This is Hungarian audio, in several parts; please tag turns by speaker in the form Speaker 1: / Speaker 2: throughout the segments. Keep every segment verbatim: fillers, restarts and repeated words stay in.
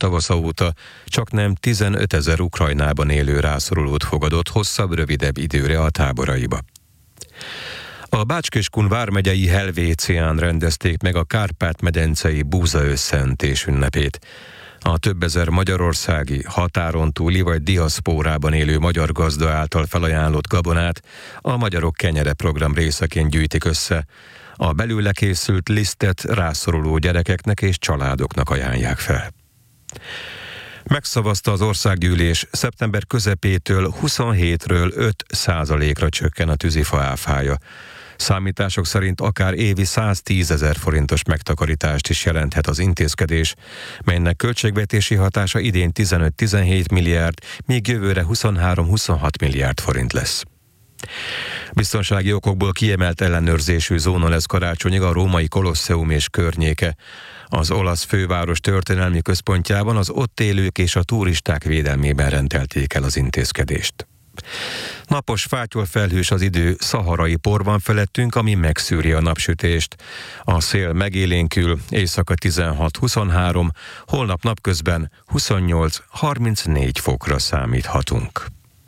Speaker 1: tavasza óta csaknem tizenötezer Ukrajnában élő rászorulót fogadott hosszabb-rövidebb időre a táboraiba. A Bács-Kiskun vármegyei Helvécián rendezték meg a Kárpát-medencei búzaösszeöntés ünnepét. A több ezer magyarországi, határon túli vagy diaszpórában élő magyar gazda által felajánlott gabonát a Magyarok Kenyere program részeként gyűjtik össze. A belőle készült lisztet rászoruló gyerekeknek és családoknak ajánlják fel. Megszavazta az országgyűlés, szeptember közepétől huszonhétről öt százalékra csökken a tűzifa áfája. Számítások szerint akár évi száztízezer forintos megtakarítást is jelenthet az intézkedés, melynek költségvetési hatása idén tizenöt-tizenhét milliárd, míg jövőre huszonhárom-huszonhat milliárd forint lesz. Biztonsági okokból kiemelt ellenőrzésű zóna lesz karácsonyig a római Kolosseum és környéke. Az olasz főváros történelmi központjában az ott élők és a turisták védelmében rendelték el az intézkedést. Napos, fátyol felhős az idő, szaharai por van felettünk, ami megszűri a napsütést. A szél megélénkül, éjszaka tizenhat-huszonhárom, holnap napközben huszonnyolc-harmincnégy fokra számíthatunk.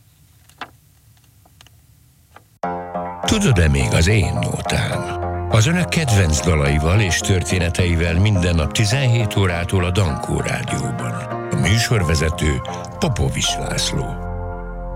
Speaker 2: Tudod-e még az én nótám? Az önök kedvenc dalaival és történeteivel minden nap tizenhét órától a Dankó Rádióban. A műsorvezető Popovics László.